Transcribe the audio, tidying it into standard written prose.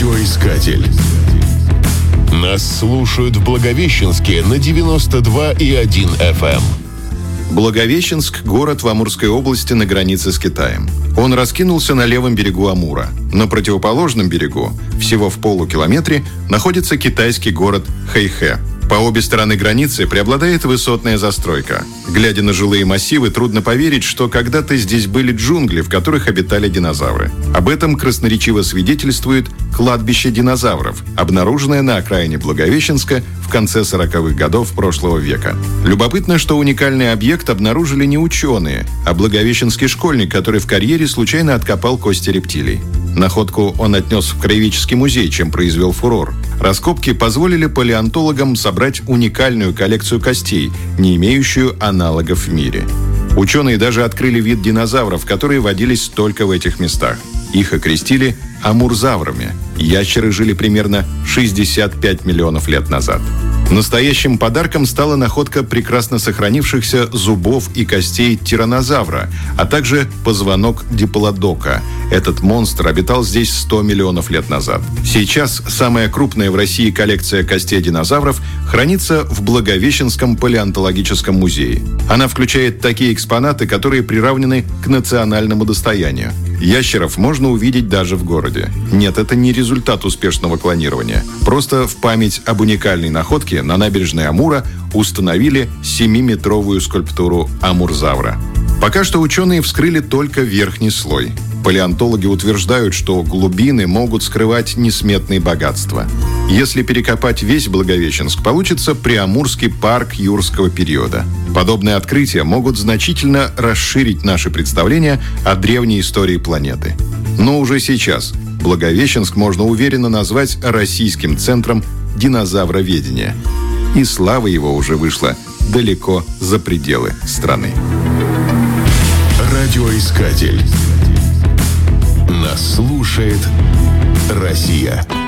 Радиоискатель. Нас слушают в Благовещенске на 92,1 FM. Благовещенск – город в Амурской области на границе с Китаем. Он раскинулся на левом берегу Амура. На противоположном берегу, всего в полукилометре, находится китайский город Хэйхэ. По обе стороны границы преобладает высотная застройка. Глядя на жилые массивы, трудно поверить, что когда-то здесь были джунгли, в которых обитали динозавры. Об этом красноречиво свидетельствует кладбище динозавров, обнаруженное на окраине Благовещенска в конце 40-х годов прошлого века. Любопытно, что уникальный объект обнаружили не ученые, а благовещенский школьник, который в карьере случайно откопал кости рептилий. Находку он отнес в краеведческий музей, чем произвел фурор. Раскопки позволили палеонтологам собрать уникальную коллекцию костей, не имеющую аналогов в мире. Ученые даже открыли вид динозавров, которые водились только в этих местах. Их окрестили амурзаврами. Ящеры жили примерно 65 миллионов лет назад. Настоящим подарком стала находка прекрасно сохранившихся зубов и костей тираннозавра, а также позвонок диплодока. Этот монстр обитал здесь 100 миллионов лет назад. Сейчас самая крупная в России коллекция костей динозавров хранится в Благовещенском палеонтологическом музее. Она включает такие экспонаты, которые приравнены к национальному достоянию. Ящеров можно увидеть даже в городе. Нет, это не результат успешного клонирования. Просто в память об уникальной находке на набережной Амура установили 7-метровую скульптуру амурзавра. Пока что ученые вскрыли только верхний слой. Палеонтологи утверждают, что глубины могут скрывать несметные богатства. Если перекопать весь Благовещенск, получится Преамурский парк юрского периода. Подобные открытия могут значительно расширить наши представления о древней истории планеты. Но уже сейчас Благовещенск можно уверенно назвать российским центром динозавроведения. И слава его уже вышла далеко за пределы страны. Радиоискатель. Нас слушает Россия.